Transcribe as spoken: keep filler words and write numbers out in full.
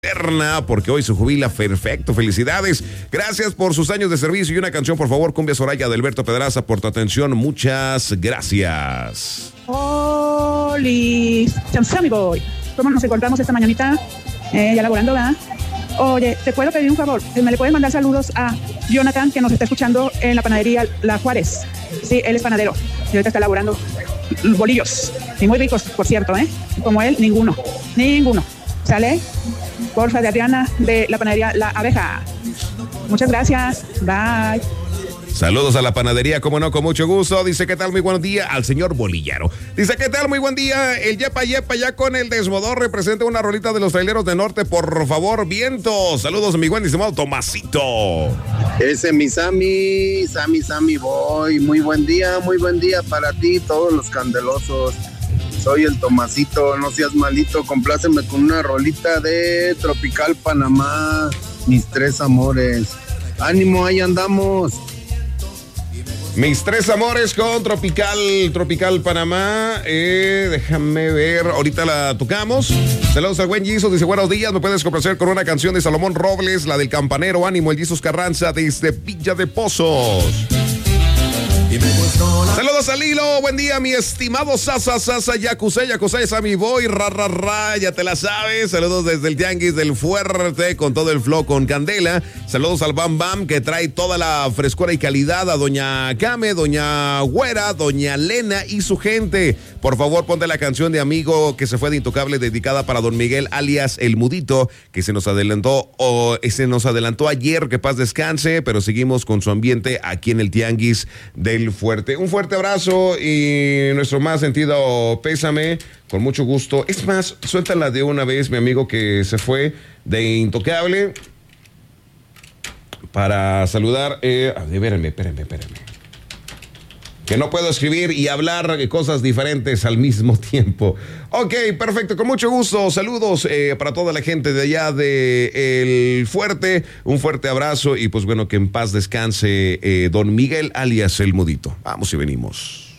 porque hoy se jubila. Perfecto, felicidades. Gracias por sus años de servicio y una canción, por favor, Cumbia Soraya de Alberto Pedraza, por tu atención. Muchas gracias. Oli, Sammy Boy, ¿cómo nos encontramos esta mañanita? Eh, ya laborando, ¿verdad? Oye, te puedo pedir un favor, me le puedes mandar saludos a Jonathan, que nos está escuchando en la panadería La Juárez. Sí, él es panadero y ahorita está laborando bolillos, y muy ricos, por cierto, ¿eh? Como él, ninguno, ninguno. ¿Sale? Porfa, de Adriana, de la panadería La Abeja. Muchas gracias, bye. Saludos a la panadería, como no, con mucho gusto. Dice, ¿qué tal? Muy buen día al señor Bolillero. Dice, ¿qué tal? Muy buen día. El Yepa Yepa ya con el desmodor representa una rolita de los traileros de norte, por favor, viento. Saludos a mi buen estimado Tomasito. Ese mi Sammy, Sammy, Sammy Boy. Muy buen día, muy buen día para ti, todos los candelosos. Soy el Tomasito, no seas malito, compláceme con una rolita de Tropical Panamá, mis tres amores. Ánimo, ahí andamos. Mis tres amores con Tropical, Tropical Panamá. Eh, déjame ver, ahorita la tocamos. Saludos al buen Jesus, dice, buenos días, me puedes complacer con una canción de Salomón Robles, la del campanero. Ánimo, el Jesus Carranza desde Villa de Pozos. Saludos a Lilo, buen día, mi estimado Sasa, Sasa, Yakusei, Yakusei, Sammy Boy, ra, ra, ra, ya te la sabes. Saludos desde el Tianguis del Fuerte, con todo el flow con candela. Saludos al Bam Bam, que trae toda la frescura y calidad, a doña Kame, doña Güera, doña Lena y su gente. Por favor, ponte la canción de Amigo que se fue de Intocable, dedicada para don Miguel, alias El Mudito, que se nos adelantó, o se nos adelantó ayer, que paz descanse, pero seguimos con su ambiente aquí en el Tianguis del Fuerte. Un fuerte abrazo y nuestro más sentido pésame, con mucho gusto. Es más, suéltala de una vez, mi amigo que se fue de Intocable, para saludar. Eh, espérenme, espérenme, espérenme. Que no puedo escribir y hablar cosas diferentes al mismo tiempo. Ok, perfecto, con mucho gusto. Saludos eh, para toda la gente de allá de El Fuerte. Un fuerte abrazo y pues bueno, que en paz descanse eh, don Miguel, alias El Mudito. Vamos y venimos.